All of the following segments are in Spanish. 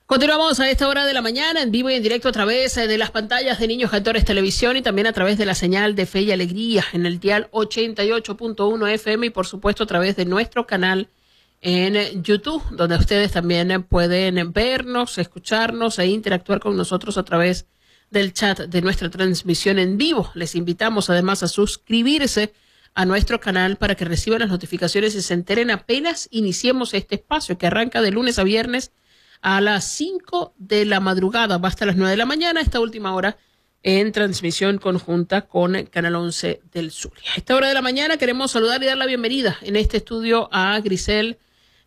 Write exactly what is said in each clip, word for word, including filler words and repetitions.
Continuamos a esta hora de la mañana en vivo y en directo a través de las pantallas de Niños Cantores Televisión y también a través de la señal de Fe y Alegría en el dial ochenta y ocho punto uno F M y por supuesto a través de nuestro canal en YouTube, donde ustedes también pueden vernos, escucharnos e interactuar con nosotros a través del chat de nuestra transmisión en vivo. Les invitamos además a suscribirse a nuestro canal para que reciban las notificaciones y se enteren apenas iniciemos este espacio que arranca de lunes a viernes a las cinco de la madrugada, va hasta las nueve de la mañana, esta última hora en transmisión conjunta con Canal once del Zulia. A esta hora de la mañana queremos saludar y dar la bienvenida en este estudio a Grisel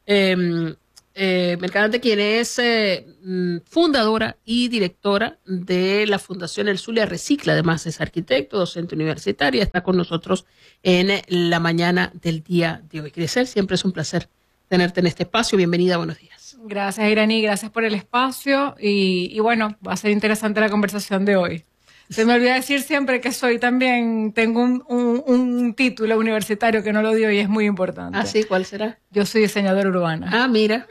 eh, eh, Mercadante, quien es eh, fundadora y directora de la Fundación El Zulia Recicla, además es arquitecto, docente universitaria, está con nosotros en la mañana del día de hoy. Grisel, siempre es un placer tenerte en este espacio, bienvenida, buenos días. Gracias, Irani, gracias por el espacio y, y bueno, va a ser interesante la conversación de hoy. Se me olvida decir siempre que soy también, tengo un, un, un título universitario que no lo dio y es muy importante. Ah, sí, ¿cuál será? Yo soy diseñadora urbana. Ah, mira,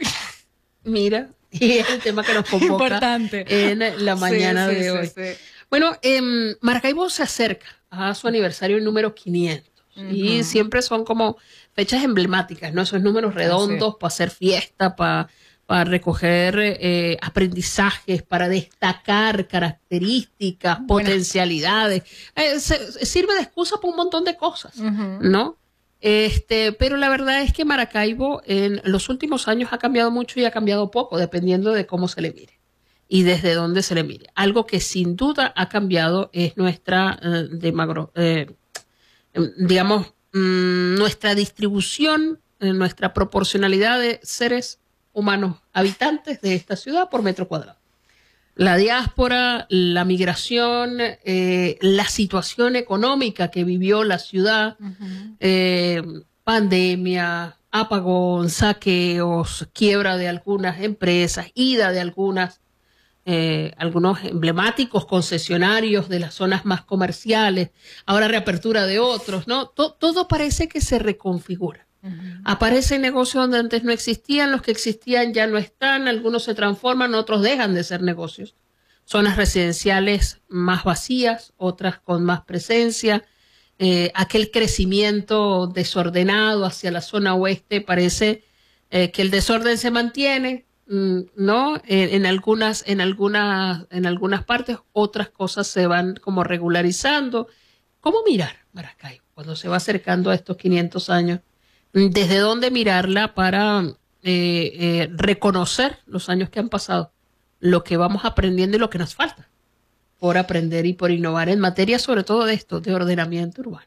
mira, y es el tema que nos convoca importante en la mañana sí, sí, de sí, hoy. Sí. Bueno, eh, Maracaibo se acerca a su aniversario número quinientos uh-huh. y siempre son como fechas emblemáticas, ¿no? Esos números redondos para hacer fiesta, para... para recoger eh, aprendizajes, para destacar características, Buenas. potencialidades. Eh, se, sirve de excusa para un montón de cosas, uh-huh. ¿no? Este, pero la verdad es que Maracaibo en los últimos años ha cambiado mucho y ha cambiado poco, dependiendo de cómo se le mire y desde dónde se le mire. Algo que sin duda ha cambiado es nuestra, eh, demagro, eh, digamos, mm, nuestra distribución, eh, nuestra proporcionalidad de seres humanos habitantes de esta ciudad por metro cuadrado. La diáspora, la migración, eh, la situación económica que vivió la ciudad, uh-huh. eh, pandemia, apagón, saqueos, quiebra de algunas empresas, ida de algunas, eh, algunos emblemáticos concesionarios de las zonas más comerciales, ahora reapertura de otros, ¿no? Todo, todo parece que se reconfigura. Uh-huh. Aparecen negocios donde antes no existían, los que existían ya no están, algunos se transforman, otros dejan de ser negocios. Zonas residenciales más vacías, otras con más presencia. Eh, aquel crecimiento desordenado hacia la zona oeste, parece eh, que el desorden se mantiene, ¿no? En, en algunas, en algunas, en algunas partes, otras cosas se van como regularizando. ¿Cómo mirar Maracaibo cuando se va acercando a estos quinientos años? ¿Desde dónde mirarla para eh, eh, reconocer los años que han pasado, lo que vamos aprendiendo y lo que nos falta por aprender y por innovar en materia sobre todo de esto, de ordenamiento urbano?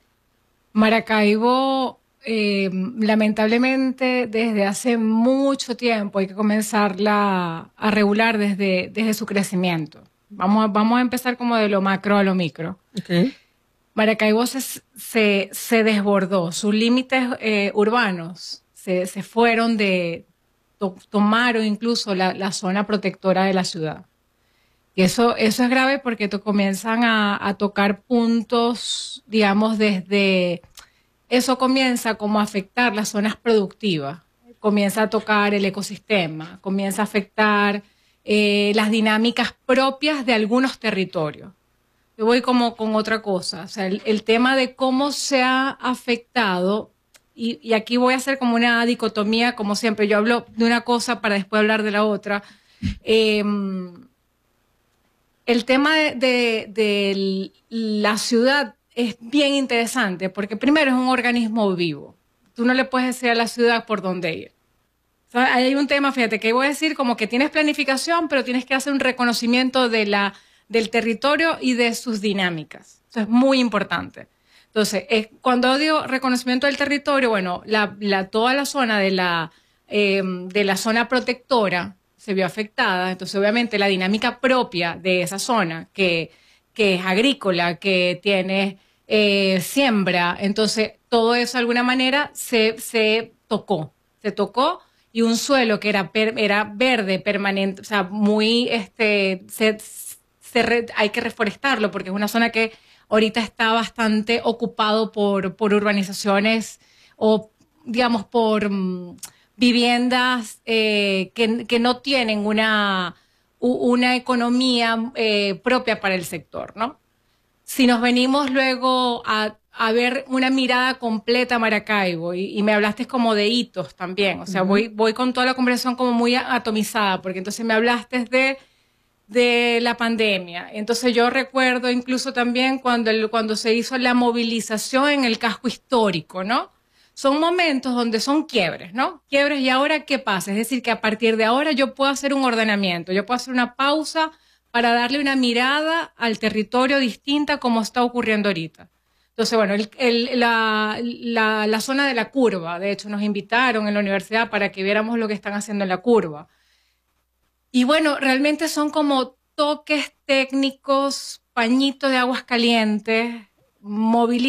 Maracaibo, eh, lamentablemente, desde hace mucho tiempo hay que comenzarla a regular desde, desde su crecimiento. Vamos, a, vamos a empezar como de lo macro a lo micro. Okay. Maracaibo se, se, se desbordó, sus límites eh, urbanos se, se fueron de, to, tomaron incluso la, la zona protectora de la ciudad. Y eso, eso es grave porque te comienzan a, a tocar puntos, digamos, desde, eso comienza como a afectar las zonas productivas, comienza a tocar el ecosistema, comienza a afectar eh, las dinámicas propias de algunos territorios. Yo voy como con otra cosa, o sea, el, el tema de cómo se ha afectado, y, y aquí voy a hacer como una dicotomía, como siempre, yo hablo de una cosa para después hablar de la otra. Eh, el tema de, de, de la ciudad es bien interesante, porque primero es un organismo vivo. Tú no le puedes decir a la ciudad por dónde ir. O sea, hay un tema, fíjate, que voy a decir como que tienes planificación, pero tienes que hacer un reconocimiento de la... del territorio y de sus dinámicas. Eso es muy importante. Entonces, eh, cuando digo reconocimiento del territorio, bueno, la, la, toda la zona de la, eh, de la zona protectora se vio afectada. Entonces, obviamente, la dinámica propia de esa zona, que, que es agrícola, que tiene eh, siembra, entonces, todo eso de alguna manera se, se tocó. Se tocó y un suelo que era, per, era verde, permanente, o sea, muy... este se, Se re, hay que reforestarlo porque es una zona que ahorita está bastante ocupado por, por urbanizaciones o, digamos, por, viviendas eh, que, que no tienen una, una economía eh, propia para el sector, ¿no? Si nos venimos luego a, a ver una mirada completa a Maracaibo, y, y me hablaste como de hitos también, o sea, uh-huh. voy, voy con toda la conversación como muy atomizada, porque entonces me hablaste de, de la pandemia. Entonces yo recuerdo incluso también cuando, el, cuando se hizo la movilización en el casco histórico, ¿no? Son momentos donde son quiebres, ¿no? Quiebres, y ahora, ¿qué pasa? Es decir, que a partir de ahora yo puedo hacer un ordenamiento, yo puedo hacer una pausa para darle una mirada al territorio distinta como está ocurriendo ahorita. Entonces, bueno, el, el, la, la, la zona de la curva, de hecho nos invitaron en la universidad para que viéramos lo que están haciendo en la curva. Y bueno, realmente son como toques técnicos, pañitos de aguas calientes, movilización.